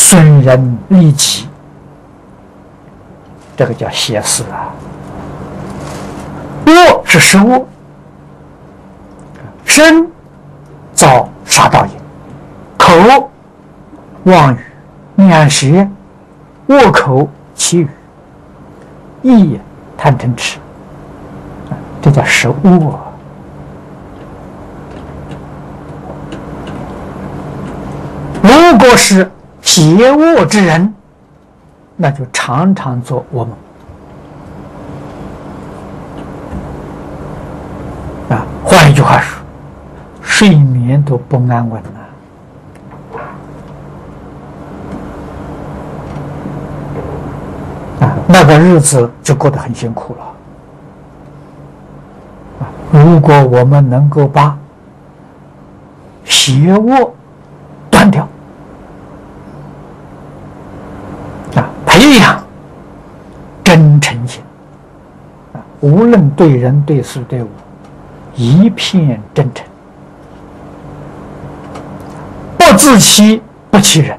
损人利己，这个叫邪事啊。恶是食恶，身遭杀盗淫，口妄语、两舌、恶口、绮语，意贪嗔痴，这叫食恶。如果是邪恶之人，那就常常做噩梦啊。换一句话说，睡眠都不安稳了啊，那个日子就过得很辛苦了啊。如果我们能够把邪恶断掉啊，培养真诚心啊，无论对人对事对物，一片真诚，不自欺不欺人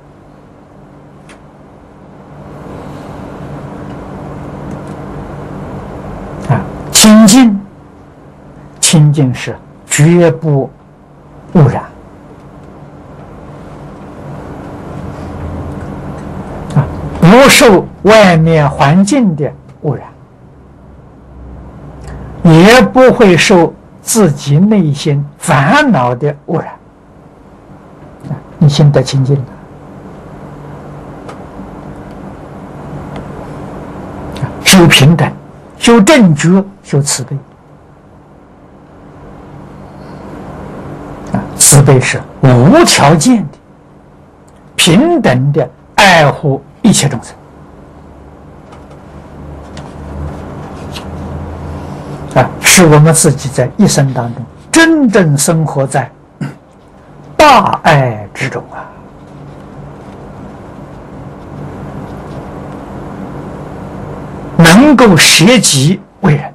啊。清净，清净是绝不污染啊，不受外面环境的污染，也不会受自己内心烦恼的污染啊。你心得清净了啊，修平等，修正觉，修慈悲啊。慈悲是无条件的、平等的爱护一切众生啊，使我们自己在一生当中真正生活在大爱之中啊。能够舍己为人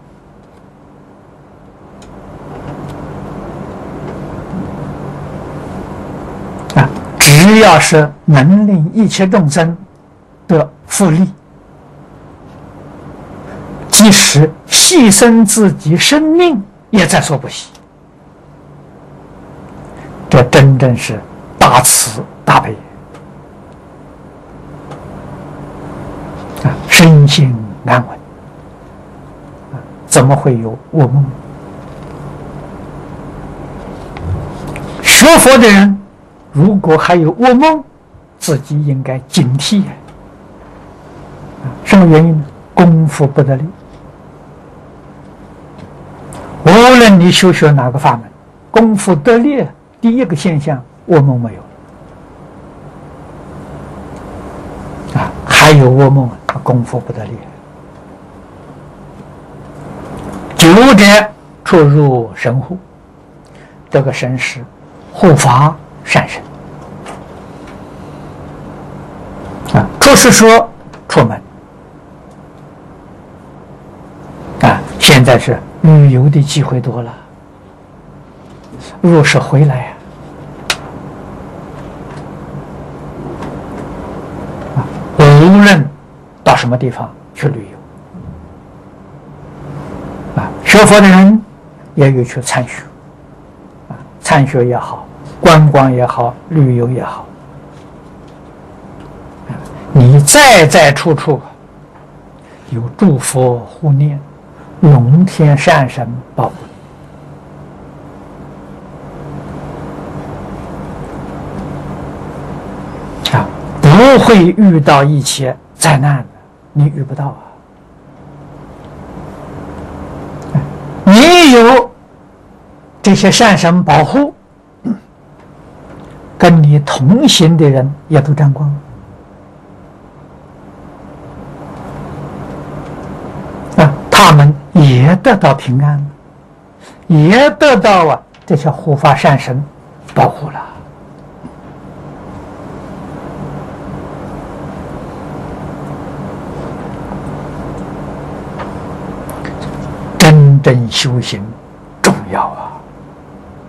啊，只要是能令一切众生得福利，即使牺牲自己生命也在所不惜。这真正是大慈大悲啊，身心安稳啊，怎么会有噩梦？学佛的人如果还有噩梦，自己应该警惕啊。什么原因呢？功夫不得力。无论你修学哪个法门，功夫得力，第一个现象噩梦没有啊，还有噩梦，功夫不得力。久者出入神护，这个神是护法善神啊。出是说出门啊，现在是旅游的机会多了，若是回来啊，无论到什么地方去旅游啊，学佛的人也有去参学啊，参学也好，观光也好，旅游也好，你在处处有诸佛护念，龙天善神保护啊，不会遇到一切灾难的，你遇不到啊。你有这些善神保护，跟你同行的人也都沾光啊，他们也得到平安，也得到这些护法善神保护了。真正修行重要啊！